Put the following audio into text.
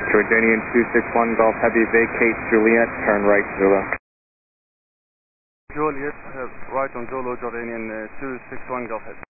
Jordanian 261 Golf Heavy, vacate Juliet, turn right Zulu. Juliet, right on Zulu, Jordanian 261 Golf Heavy.